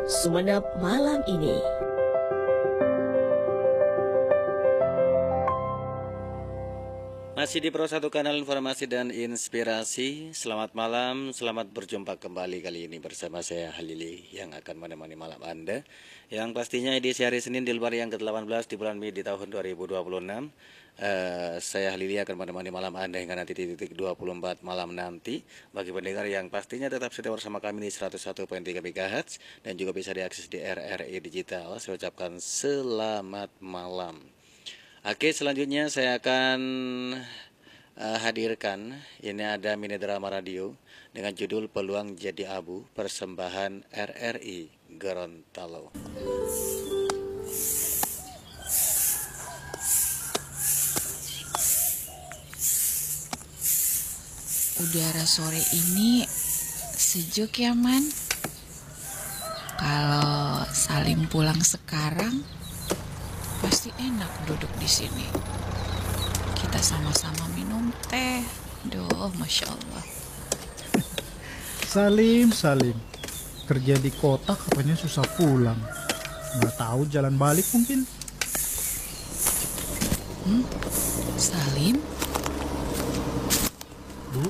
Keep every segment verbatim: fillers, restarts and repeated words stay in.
Sumenep malam ini. Masih di Pro satu Kanal Informasi dan Inspirasi. Selamat malam, selamat berjumpa kembali kali ini bersama saya Halili yang akan menemani malam Anda. Yang pastinya edisi hari Senin di luar yang ke delapan belas di bulan Mei di tahun dua ribu dua puluh enam. Uh, saya Halili akan menemani malam Anda hingga nanti di titik dua puluh empat malam nanti. Bagi pendengar yang pastinya tetap setia bersama kami di seratus satu koma tiga megahertz dan juga bisa diakses di R R I Digital. Saya ucapkan selamat malam. Oke, selanjutnya saya akan uh, hadirkan, ini ada mini drama radio dengan judul Peluang Jadi Abu, persembahan R R I Gorontalo. Udara sore ini sejuk ya, Man. Kalau Salim pulang sekarang, pasti enak duduk di sini. Kita sama-sama minum teh. Duh, Masya Allah. Salim, Salim. Kerja di kota katanya susah pulang. Nggak tahu jalan balik mungkin. Hmm? Salim? Bu?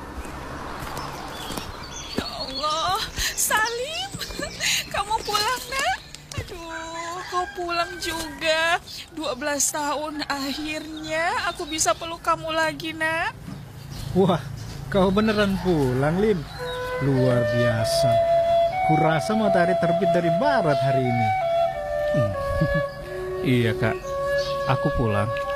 Ya Allah, Salim. Kamu pulang, nak? Aduh, kau pulang juga. dua belas tahun akhirnya aku bisa peluk kamu lagi, nak. Wah, kau beneran pulang, Lim. Luar biasa. Kurasa matahari terbit dari barat hari ini. Hmm. Iya, Kak. Aku pulang.